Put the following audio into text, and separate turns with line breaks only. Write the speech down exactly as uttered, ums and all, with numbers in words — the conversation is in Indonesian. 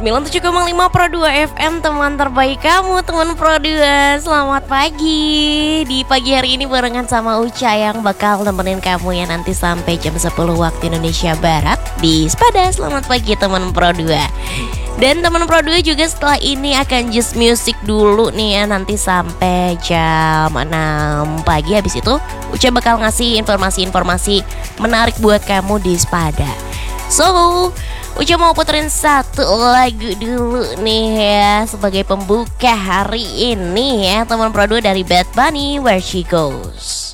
sembilan puluh tujuh koma lima Pro dua F M, teman terbaik kamu, teman Pro dua. Selamat pagi. Di pagi hari ini barengan sama Uca yang bakal nemenin kamu ya nanti sampai jam sepuluh waktu Indonesia Barat di Sepada. Selamat pagi teman Pro dua. Dan teman Pro dua juga setelah ini akan just music dulu nih ya, nanti sampai jam enam pagi. Habis itu Uca bakal ngasih informasi-informasi menarik buat kamu di Sepada. So, Uca mau puterin satu lagu dulu nih ya sebagai pembuka hari ini ya, teman Pro dua, dari Bad Bunny, Where She Goes.